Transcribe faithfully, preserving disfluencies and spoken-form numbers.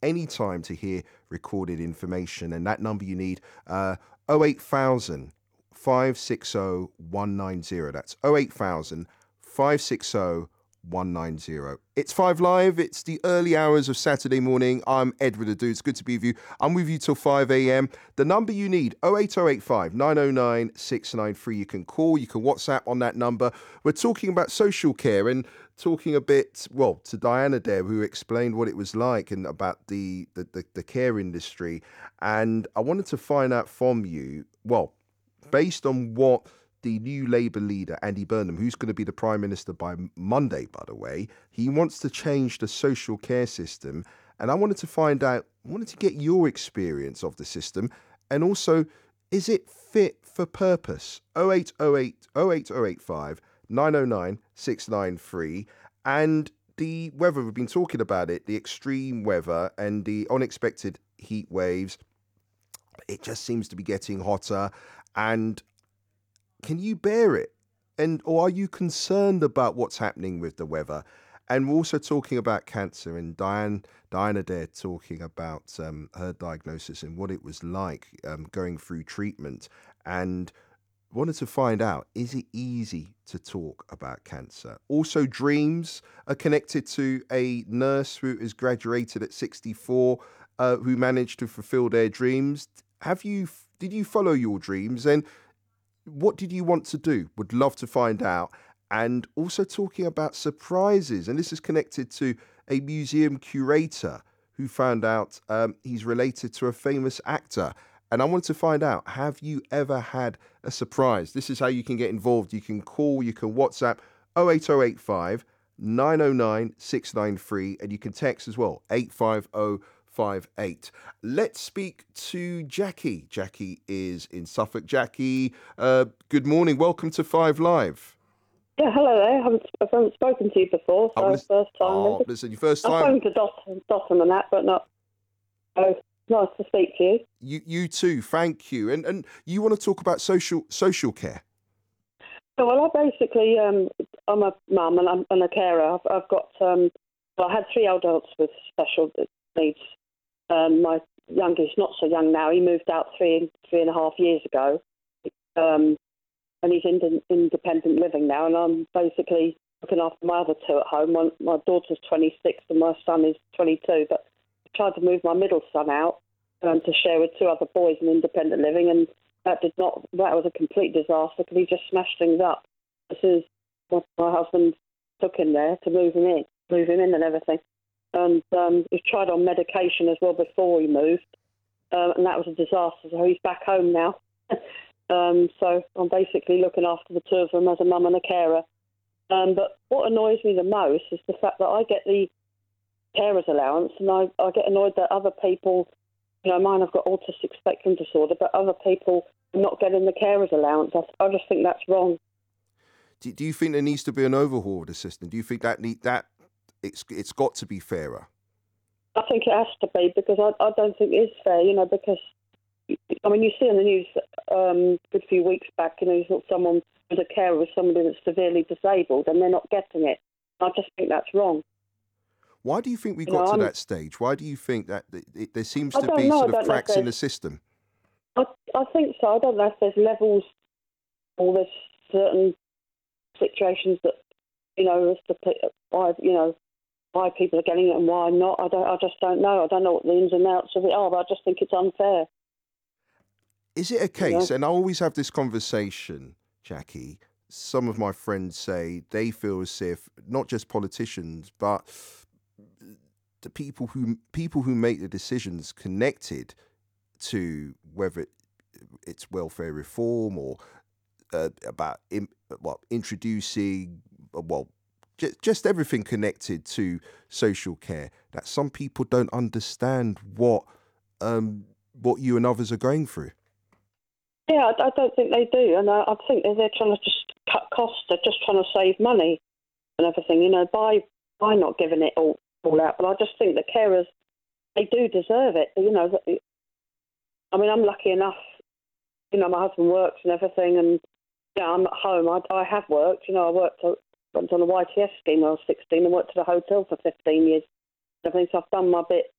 any time to hear recorded information. And that number you need, uh, oh eight thousand, five six zero, one nine zero. That's oh eight thousand, five six zero, one nine zero. It's Five Live. It's the early hours of Saturday morning. I'm Edward Adu. It's good to be with you. I'm with you till five a.m. The number you need, oh eight oh eight five, nine oh nine, six nine three. You can call, you can WhatsApp on that number. We're talking about social care and talking a bit, well, to Diana there, who explained what it was like and about the, the, the, the care industry. And I wanted to find out from you, well, based on what the new Labour leader, Andy Burnham, who's going to be the Prime Minister by Monday, by the way, he wants to change the social care system. And I wanted to find out, I wanted to get your experience of the system. And also, is it fit for purpose? oh eight oh eight, oh eight oh eight five, nine oh nine, six nine three. And the weather, we've been talking about it, the extreme weather and the unexpected heat waves. It just seems to be getting hotter. And can you bear it? And or are you concerned about what's happening with the weather? And we're also talking about cancer, and Diane, Diana there talking about um, her diagnosis and what it was like um, going through treatment. And wanted to find out, is it easy to talk about cancer? Also, dreams are connected to a nurse who is graduated at sixty-four, uh, who managed to fulfill their dreams. Have you, did you follow your dreams? And what did you want to do? Would love to find out. And also talking about surprises. And this is connected to a museum curator who found out um, he's related to a famous actor. And I wanted to find out, have you ever had a surprise? This is how you can get involved. You can call, you can WhatsApp oh eight oh eight five, nine oh nine, six nine three. And you can text as well, eight five oh five eight. Let's speak to Jackie. Jackie is in Suffolk. Jackie, uh, good morning. Welcome to Five Live. Yeah, hello there. I haven't, I haven't spoken to you before, so Oh, listen, first time. oh, listen, your first I've time. spoken to Dotton, Dotton and that, but not. So nice to speak to you. You, you too. Thank you. And and you want to talk about social social care? So, well, I basically, um, I'm a mum and I'm and a carer. I've, I've got, um, well, I had three adults with special needs. Um, my youngest, not so young now, he moved out three three and a half years ago, um, and he's in independent living now. And I'm basically looking after my other two at home. My, my daughter's twenty-six and my son is twenty-two. But I tried to move my middle son out um, to share with two other boys in independent living, and that did not. That was a complete disaster because he just smashed things up as soon as my, my husband took him there to move him in, move him in and everything. And um, we tried on medication as well before we moved, um, and that was a disaster. So he's back home now. um, so I'm basically looking after the two of them as a mum and a carer. Um, but what annoys me the most is the fact that I get the carer's allowance, and I, I get annoyed that other people, you know, mine have got autistic spectrum disorder, but other people are not getting the carer's allowance. I, I just think that's wrong. Do, do you think there needs to be an overhaul of the system? Do you think that need that it's it's got to be fairer? I think it has to be, because I, I don't think it is fair, you know, because, I mean, you see in the news um, a good few weeks back, you know, you thought someone was a carer with somebody that's severely disabled and they're not getting it. I just think that's wrong. Why do you think we You got know, to I'm- that stage? Why do you think that it, it, there seems I to don't be know, I sort of don't know if cracks in the there's- system? I, I think so. I don't know if there's levels or there's certain situations that, you know, as to pe- why, you know, why people are getting it and why not. I don't. I just don't know. I don't know what the ins and outs of it are, but I just think it's unfair. Is it a case, and I always have this conversation, Jackie, some of my friends say they feel as if not just politicians, but the people who people who make the decisions connected to whether it's welfare reform or uh, about in, well introducing well just, just everything connected to social care, that some people don't understand what um, what you and others are going through. Yeah, I, I don't think they do, and I, I think they're, they're trying to just cut costs. They're just trying to save money and everything, you know, by by not giving it all all out. But I just think the carers, they do deserve it. You know, I mean, I'm lucky enough. You know, my husband works and everything, and yeah, I'm at home. I, I have worked. You know, I worked at, went on a Y T S scheme when I was sixteen and worked at a hotel for fifteen years. I think so I've done my bit